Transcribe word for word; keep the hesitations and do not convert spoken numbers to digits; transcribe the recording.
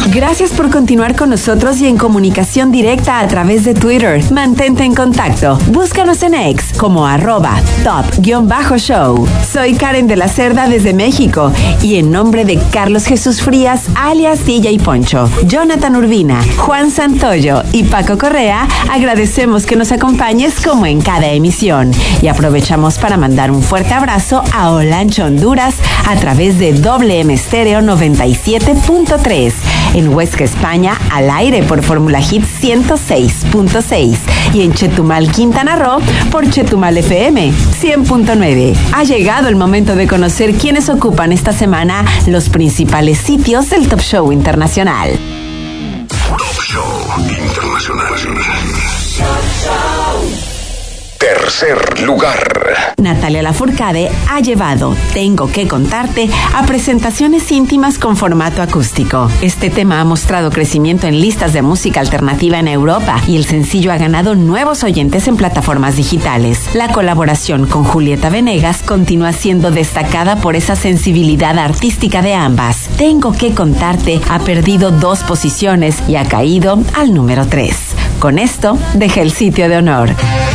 Gracias por continuar con nosotros y en comunicación directa a través de Twitter. Mantente en contacto. Búscanos en X como arroba top-show. Soy Karen de la Cerda desde México y en nombre de Carlos Jesús Frías, alias D J Poncho, Jonathan Urbina, Juan Santoyo y Paco Correa, agradecemos que nos acompañes como en cada emisión y aprovechamos para mandar un fuerte abrazo a Olancho, Honduras, a través de W M Stereo noventa y siete punto tres, en Huesca, España, al aire por Fórmula Hit ciento seis punto seis y en Chetumal, Quintana Roo, por Chetumal F M cien punto nueve. Ha llegado el momento de conocer quiénes ocupan esta semana los principales sitios del Top Show Internacional. Top Show Internacional. Tercer lugar. Natalia Lafourcade ha llevado Tengo que contarte a presentaciones íntimas con formato acústico. Este tema ha mostrado crecimiento en listas de música alternativa en Europa y el sencillo ha ganado nuevos oyentes en plataformas digitales. La colaboración con Julieta Venegas continúa siendo destacada por esa sensibilidad artística de ambas. Tengo que contarte ha perdido dos posiciones y ha caído al número tres. Con esto, deja el sitio de honor.